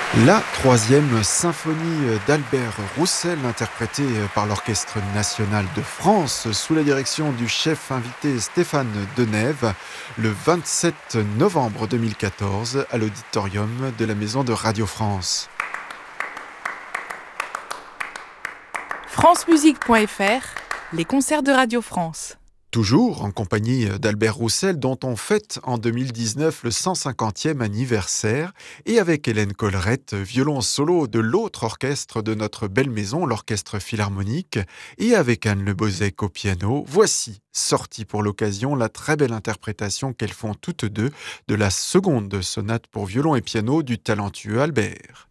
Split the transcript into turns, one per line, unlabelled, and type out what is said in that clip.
La troisième symphonie d'Albert Roussel, interprétée par l'Orchestre national de France, sous la direction du chef invité Stéphane Denève, le 27 novembre 2014, à l'auditorium de la Maison de Radio France.
francemusique.fr, les concerts de Radio France.
Toujours en compagnie d'Albert Roussel, dont on fête en 2019 le 150e anniversaire, et avec Hélène Collerette, violon solo de l'autre orchestre de notre belle maison, l'Orchestre Philharmonique, et avec Anne Le Bozec au piano. Voici, sortie pour l'occasion, la très belle interprétation qu'elles font toutes deux de la seconde sonate pour violon et piano du talentueux Albert.